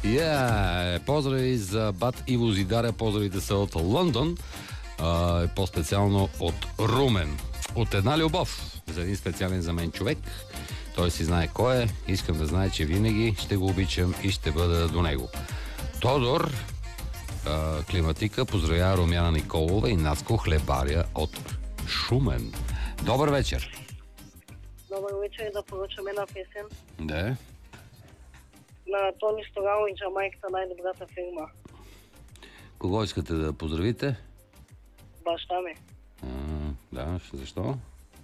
Поздрави за бат Иво Зидаря. Поздравите са от Лондон. По-специално от Румен. От една любов за един специален за мен човек. Той си знае кой е. Искам да знае, че винаги ще го обичам и ще бъда до него. Тодор Климатика поздравява Румяна Николова и Наско Хлебаря от Шумен. Добър вечер. Добър вечер, да поръчам една песен. Да. На Тони Сторало и Джамайката, най-добрата фирма. Кого искате да поздравите? Баща ми. Да, защо?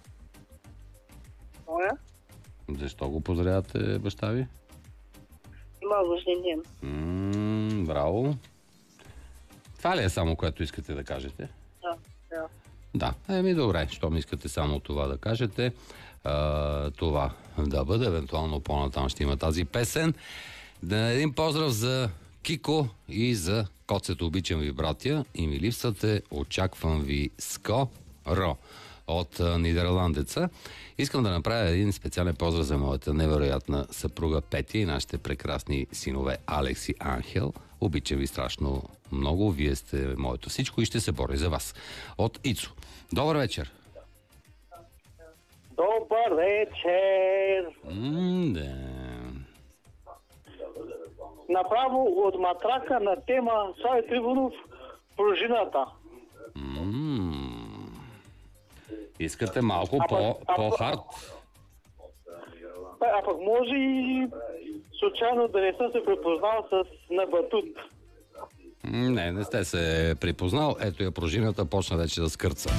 Моя? Защо го поздравявате баща ви? Има рожден ден. Браво. Това ли е само, което искате да кажете? Да. Да, добре, щом искате само това да кажете, това да бъде, евентуално по-натам ще има тази песен. Един поздрав за Кико и за Коцето. Обичам ви, братя, и ми липсвате, очаквам ви скоро. От нидерландеца. Искам да направя един специален поздрав за моята невероятна съпруга Петя и нашите прекрасни синове Алекс и Анхел. Обичам ви страшно много. Вие сте моето всичко и ще се боря за вас. От Ицо. Добър вечер! Добър вечер! Да. Направо от матрака на тема Слави Трифонов пружината. Искате малко по-хард? А пък може и случайно да не съм се припознал с на батут. Не сте се припознал. Ето я пружината, почна вече да скърца.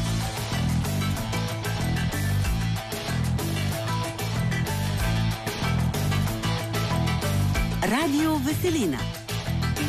Радио Веселина.